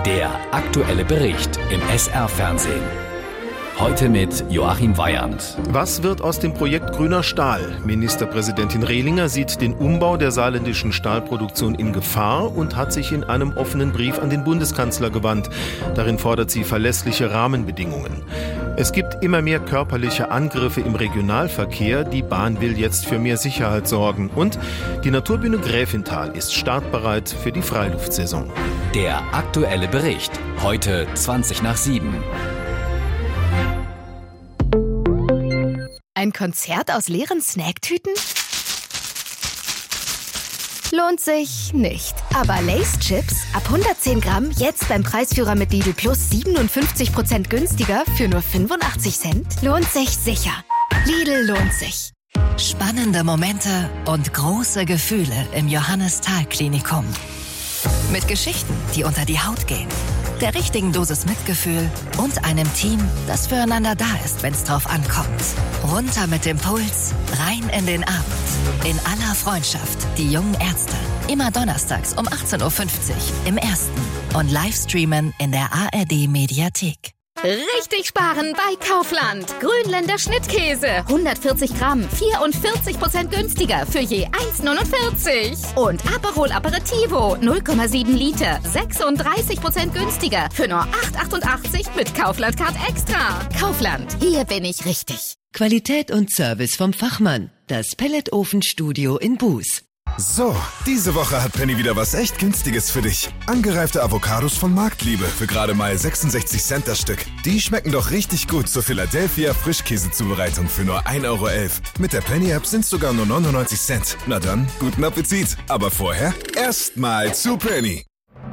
Der aktuelle Bericht im SR-Fernsehen. Heute mit Joachim Weyand. Was wird aus dem Projekt Grüner Stahl? Ministerpräsidentin Rehlinger sieht den Umbau der saarländischen Stahlproduktion in Gefahr und hat sich in einem offenen Brief an den Bundeskanzler gewandt. Darin fordert sie verlässliche Rahmenbedingungen. Es gibt immer mehr körperliche Angriffe im Regionalverkehr. Die Bahn will jetzt für mehr Sicherheit sorgen. Und die Naturbühne Gräfenthal ist startbereit für die Freiluftsaison. Der aktuelle Bericht. Heute 7:20. Ein Konzert aus leeren Snacktüten? Lohnt sich nicht. Aber Lay's Chips ab 110 Gramm jetzt beim Preisführer mit Lidl Plus 57% günstiger für nur 85 Cent? Lohnt sich sicher. Lidl lohnt sich. Spannende Momente und große Gefühle im Johannes-Thal-Klinikum. Mit Geschichten, die unter die Haut gehen, der richtigen Dosis Mitgefühl und einem Team, das füreinander da ist, wenn's drauf ankommt. Runter mit dem Puls, rein in den Abend. In aller Freundschaft, die jungen Ärzte. Immer donnerstags um 18:50 Uhr im Ersten und Livestreamen in der ARD-Mediathek. Richtig sparen bei Kaufland. Grünländer Schnittkäse. 140 Gramm, 44% günstiger für je 1,49. Und Aperol Aperitivo, 0,7 Liter, 36% günstiger für nur 8,88 mit Kaufland Card Extra. Kaufland, hier bin ich richtig. Qualität und Service vom Fachmann. Das Pelletofenstudio in Buß. So, diese Woche hat Penny wieder was echt Günstiges für dich. Angereifte Avocados von Marktliebe für gerade mal 66 Cent das Stück. Die schmecken doch richtig gut zur Philadelphia Frischkäsezubereitung für nur 1,11 €. Mit der Penny-App sind es sogar nur 99 Cent. Na dann, guten Appetit. Aber vorher erstmal zu Penny.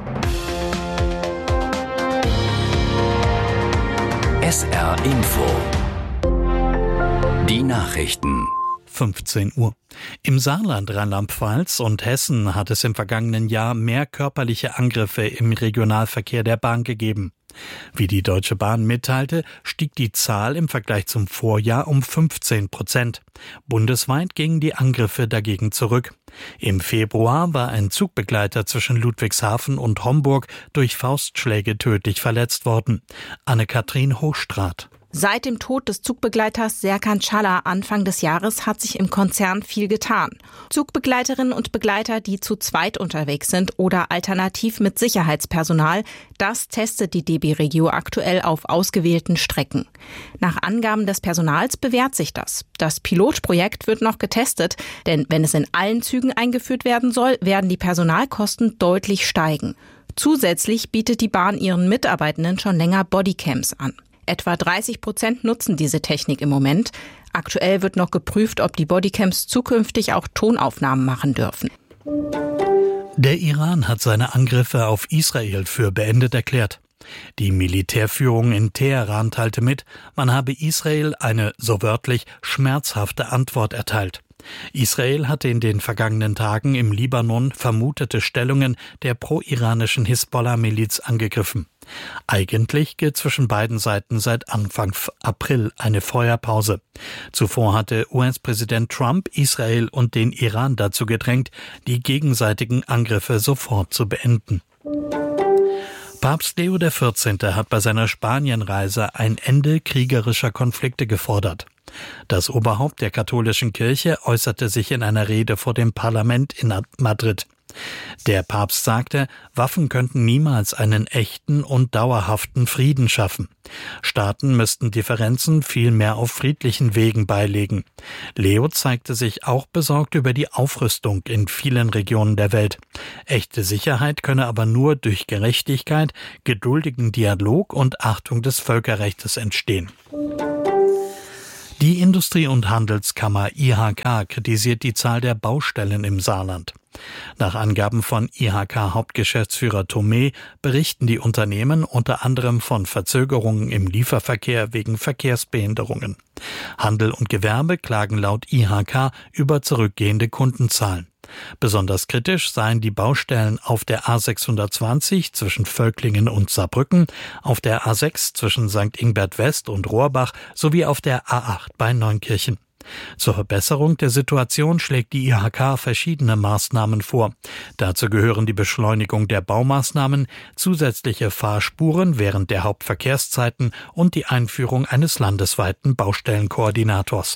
SR Info. Die Nachrichten. 15 Uhr. Im Saarland, Rheinland-Pfalz und Hessen hat es im vergangenen Jahr mehr körperliche Angriffe im Regionalverkehr der Bahn gegeben. Wie die Deutsche Bahn mitteilte, stieg die Zahl im Vergleich zum Vorjahr um 15%. Bundesweit gingen die Angriffe dagegen zurück. Im Februar war ein Zugbegleiter zwischen Ludwigshafen und Homburg durch Faustschläge tödlich verletzt worden. Anne-Kathrin Hochstraat. Seit dem Tod des Zugbegleiters Serkan Çağlar Anfang des Jahres hat sich im Konzern viel getan. Zugbegleiterinnen und Begleiter, die zu zweit unterwegs sind oder alternativ mit Sicherheitspersonal, das testet die DB Regio aktuell auf ausgewählten Strecken. Nach Angaben des Personals bewährt sich das. Das Pilotprojekt wird noch getestet, denn wenn es in allen Zügen eingeführt werden soll, werden die Personalkosten deutlich steigen. Zusätzlich bietet die Bahn ihren Mitarbeitenden schon länger Bodycams an. Etwa 30% nutzen diese Technik im Moment. Aktuell wird noch geprüft, ob die Bodycams zukünftig auch Tonaufnahmen machen dürfen. Der Iran hat seine Angriffe auf Israel für beendet erklärt. Die Militärführung in Teheran teilte mit, man habe Israel eine, so wörtlich, schmerzhafte Antwort erteilt. Israel hatte in den vergangenen Tagen im Libanon vermutete Stellungen der pro-iranischen Hisbollah-Miliz angegriffen. Eigentlich gilt zwischen beiden Seiten seit Anfang April eine Feuerpause. Zuvor hatte US-Präsident Trump Israel und den Iran dazu gedrängt, die gegenseitigen Angriffe sofort zu beenden. Papst Leo XIV. Hat bei seiner Spanienreise ein Ende kriegerischer Konflikte gefordert. Das Oberhaupt der katholischen Kirche äußerte sich in einer Rede vor dem Parlament in Madrid. Der Papst sagte, Waffen könnten niemals einen echten und dauerhaften Frieden schaffen. Staaten müssten Differenzen vielmehr auf friedlichen Wegen beilegen. Leo zeigte sich auch besorgt über die Aufrüstung in vielen Regionen der Welt. Echte Sicherheit könne aber nur durch Gerechtigkeit, geduldigen Dialog und Achtung des Völkerrechts entstehen. Die Industrie- und Handelskammer IHK kritisiert die Zahl der Baustellen im Saarland. Nach Angaben von IHK-Hauptgeschäftsführer Thomé berichten die Unternehmen unter anderem von Verzögerungen im Lieferverkehr wegen Verkehrsbehinderungen. Handel und Gewerbe klagen laut IHK über zurückgehende Kundenzahlen. Besonders kritisch seien die Baustellen auf der A620 zwischen Völklingen und Saarbrücken, auf der A6 zwischen St. Ingbert West und Rohrbach sowie auf der A8 bei Neunkirchen. Zur Verbesserung der Situation schlägt die IHK verschiedene Maßnahmen vor. Dazu gehören die Beschleunigung der Baumaßnahmen, zusätzliche Fahrspuren während der Hauptverkehrszeiten und die Einführung eines landesweiten Baustellenkoordinators.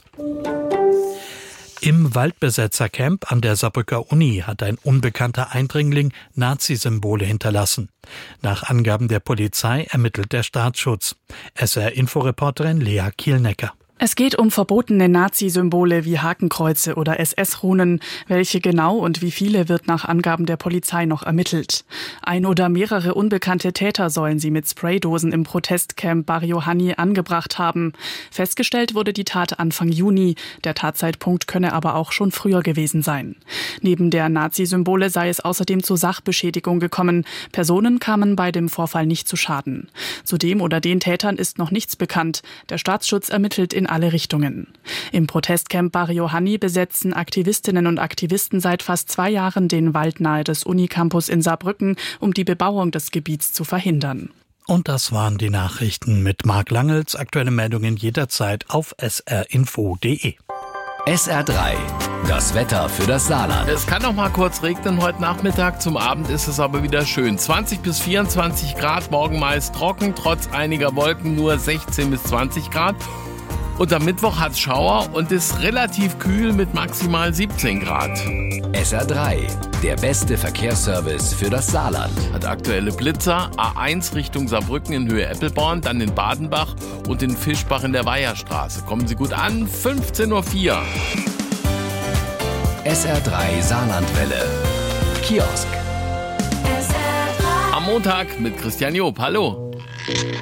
Im Waldbesetzercamp an der Saarbrücker Uni hat ein unbekannter Eindringling Nazi-Symbole hinterlassen. Nach Angaben der Polizei ermittelt der Staatsschutz. SR-Inforeporterin Lea Kielnecker. Es geht um verbotene Nazi-Symbole wie Hakenkreuze oder SS-Runen. Welche genau und wie viele wird nach Angaben der Polizei noch ermittelt. Ein oder mehrere unbekannte Täter sollen sie mit Spraydosen im Protestcamp Barrio Hanni angebracht haben. Festgestellt wurde die Tat Anfang Juni. Der Tatzeitpunkt könne aber auch schon früher gewesen sein. Neben der Nazi-Symbole sei es außerdem zu Sachbeschädigung gekommen. Personen kamen bei dem Vorfall nicht zu Schaden. Zu dem oder den Tätern ist noch nichts bekannt. Der Staatsschutz ermittelt in alle Richtungen. Im Protestcamp Barrio Hanni besetzen Aktivistinnen und Aktivisten seit fast 2 Jahren den Wald nahe des Unicampus in Saarbrücken, um die Bebauung des Gebiets zu verhindern. Und das waren die Nachrichten mit Marc Langels. Aktuelle Meldungen jederzeit auf srinfo.de. SR3, das Wetter für das Saarland. Es kann noch mal kurz regnen heute Nachmittag, zum Abend ist es aber wieder schön. 20 bis 24 Grad, morgen meist trocken, trotz einiger Wolken nur 16 bis 20 Grad. Und am Mittwoch hat es Schauer und ist relativ kühl mit maximal 17 Grad. SR3, der beste Verkehrsservice für das Saarland. Hat aktuelle Blitzer, A1 Richtung Saarbrücken in Höhe Eppelborn, dann in Badenbach und in Fischbach in der Weiherstraße. Kommen Sie gut an, 15:04 Uhr. SR3 Saarlandwelle. Kiosk. Am Montag mit Christian Job. Hallo.